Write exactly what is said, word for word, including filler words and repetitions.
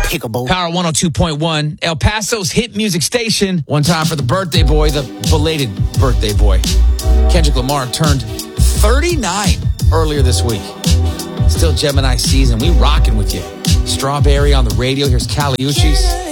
Pickable. Power one oh two point one, El Paso's hit music station. One time for the birthday boy, the belated birthday boy. Kendrick Lamar turned thirty-nine earlier this week. Still Gemini season. We rocking with you. Strawberry on the radio. Here's Cali Uchis.